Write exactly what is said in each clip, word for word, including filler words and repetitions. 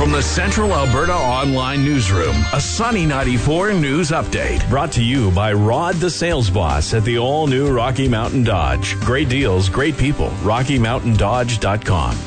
From the Central Alberta Online Newsroom, a Sunny ninety-four News Update. Brought to you by Rod the Sales Boss at the all-new Rocky Mountain Dodge. Great deals, great people. rocky mountain dodge dot com.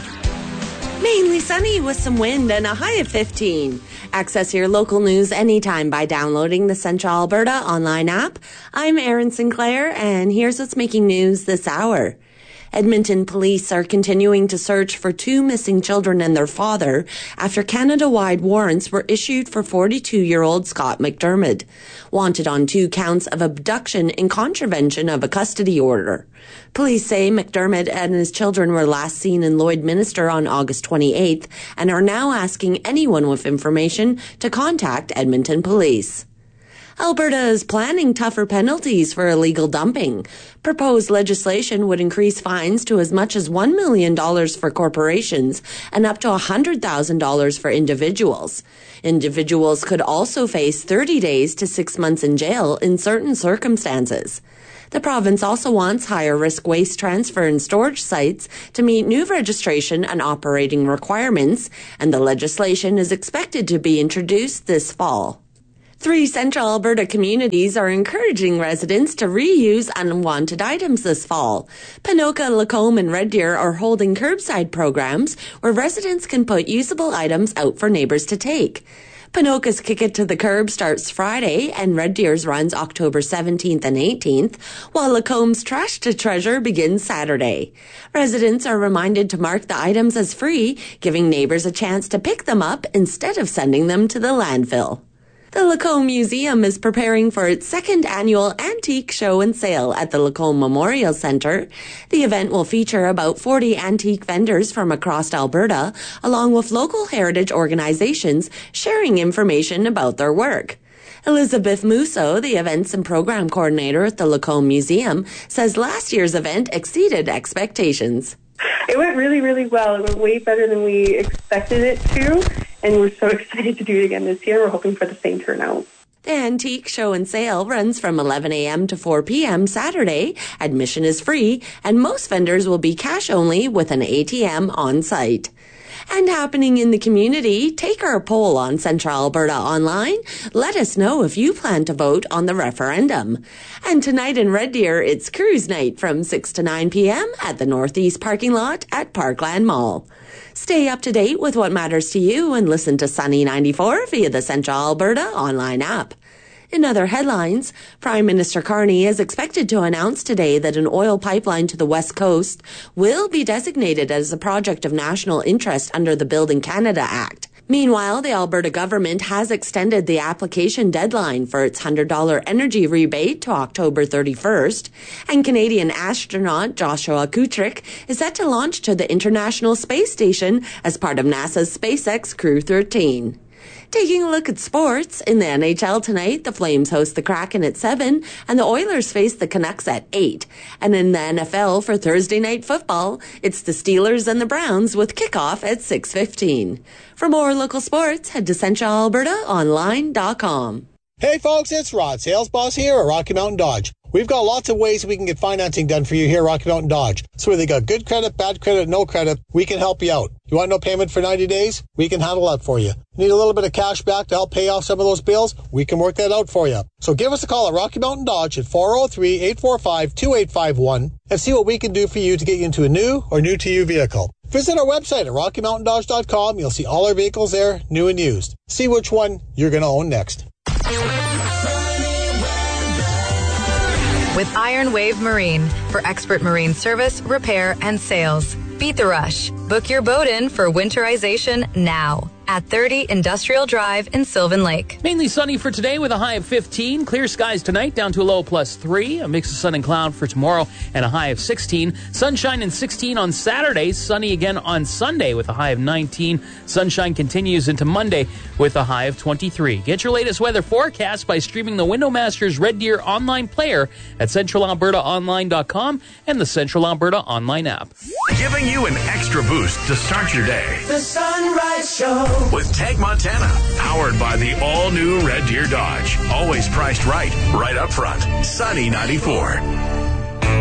Mainly sunny with some wind and a high of fifteen. Access your local news anytime by downloading the Central Alberta Online app. I'm Erin Sinclair, and here's what's making news this hour. Edmonton police are continuing to search for two missing children and their father after Canada-wide warrants were issued for forty-two-year-old Scott McDermott, wanted on two counts of abduction in contravention of a custody order. Police say McDermott and his children were last seen in Lloydminster on August twenty-eighth and are now asking anyone with information to contact Edmonton Police. Alberta is planning tougher penalties for illegal dumping. Proposed legislation would increase fines to as much as one million dollars for corporations and up to one hundred thousand dollars for individuals. Individuals could also face thirty days to six months in jail in certain circumstances. The province also wants higher-risk waste transfer and storage sites to meet new registration and operating requirements, and the legislation is expected to be introduced this fall. Three Central Alberta communities are encouraging residents to reuse unwanted items this fall. Ponoka, Lacombe, and Red Deer are holding curbside programs where residents can put usable items out for neighbours to take. Ponoka's Kick It to the Curb starts Friday, and Red Deer's runs October seventeenth and eighteenth, while Lacombe's Trash to Treasure begins Saturday. Residents are reminded to mark the items as free, giving neighbours a chance to pick them up instead of sending them to the landfill. The Lacombe Museum is preparing for its second annual antique show and sale at the Lacombe Memorial Centre. The event will feature about forty antique vendors from across Alberta, along with local heritage organizations sharing information about their work. Elizabeth Musso, the events and program coordinator at the Lacombe Museum, says last year's event exceeded expectations. It went really, really well. It went way better than we expected it to, and we're so excited to do it again this year. We're hoping for the same turnout. The antique show and sale runs from eleven a.m. to four p.m. Saturday. Admission is free, and most vendors will be cash only with an A T M on site. And happening in the community, take our poll on Central Alberta Online. Let us know if you plan to vote on the referendum. And tonight in Red Deer, it's cruise night from six to nine p.m. at the Northeast parking lot at Parkland Mall. Stay up to date with what matters to you and listen to Sunny ninety-four via the Central Alberta Online app. In other headlines, Prime Minister Carney is expected to announce today that an oil pipeline to the West Coast will be designated as a project of national interest under the Building Canada Act. Meanwhile, the Alberta government has extended the application deadline for its one hundred dollars energy rebate to October thirty-first, and Canadian astronaut Joshua Kutrick is set to launch to the International Space Station as part of NASA's SpaceX Crew thirteen. Taking a look at sports, in the N H L tonight, the Flames host the Kraken at seven, and the Oilers face the Canucks at eight. And in the N F L for Thursday night football, it's the Steelers and the Browns with kickoff at six fifteen. For more local sports, head to central alberta online dot com. Hey folks, it's Rod, sales boss here at Rocky Mountain Dodge. We've got lots of ways we can get financing done for you here at Rocky Mountain Dodge. So whether you got good credit, bad credit, no credit, we can help you out. You want no payment for ninety days? We can handle that for you. Need a little bit of cash back to help pay off some of those bills? We can work that out for you. So give us a call at Rocky Mountain Dodge at four oh three, eight four five, two eight five one and see what we can do for you to get you into a new or new-to-you vehicle. Visit our website at rocky mountain dodge dot com. You'll see all our vehicles there, new and used. See which one you're going to own next. With Iron Wave Marine for expert marine service, repair, and sales. Beat the rush. Book your boat in for winterization now at thirty Industrial Drive in Sylvan Lake. Mainly sunny for today with a high of fifteen. Clear skies tonight down to a low plus three. A mix of sun and cloud for tomorrow and a high of sixteen. Sunshine and sixteen on Saturday. Sunny again on Sunday with a high of nineteen. Sunshine continues into Monday with a high of twenty-three. Get your latest weather forecast by streaming the Windowmasters Red Deer online player at central alberta online dot com and the Central Alberta Online app. Giving you an extra boost to start your day. The Sunrise Show with Tank Montana, powered by the all-new Red Deer Dodge. Always priced right, right up front. Sunny ninety-four.